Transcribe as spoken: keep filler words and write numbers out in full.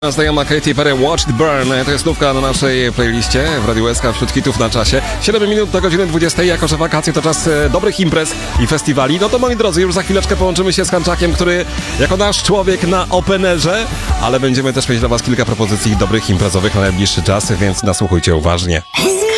Znajoma Katy Perry, Watch It Burn. To jest nówka na naszej playliście w Radiu S K wśród hitów na czasie. siedem minut do godziny dwudziestej. Jako że wakacje to czas e, dobrych imprez i festiwali. No to moi drodzy, już za chwileczkę połączymy się z Hanczakiem, który jako nasz człowiek na openerze, ale będziemy też mieć dla was kilka propozycji dobrych imprezowych na najbliższy czas, więc nasłuchujcie uważnie.